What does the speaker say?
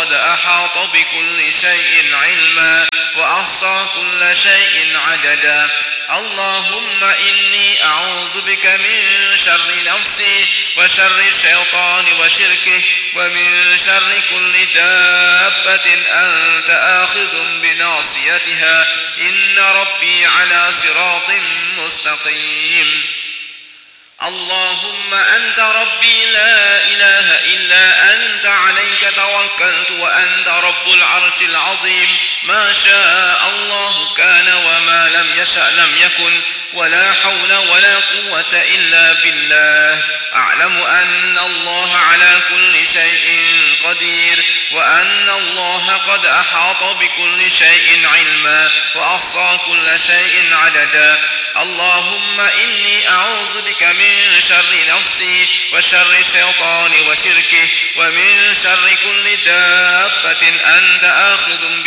قد أحاط بكل شيء علما وأحصى كل شيء عددا. اللهم إني أعوذ بك من شر نفسي وشر الشيطان وشركه ومن شر كل دابة أنت آخذ بناصيتها إن ربي على صراط مستقيم. اللهم أنت ربي لا إله إلا أنت عليك توكلت وأنت رب العرش العظيم. ما شاء الله كان وما لم يشأ لم يكن ولا حول ولا قوة إلا بالله. أعلم أن الله على كل شيء قدير وأن الله قد أحاط بكل شيء علما وأحصى كل شيء عددا. اللهم إني أعوذ بك من شر نفسي وشر الشيطان وشركه ومن شر كل دابة أنت آخذ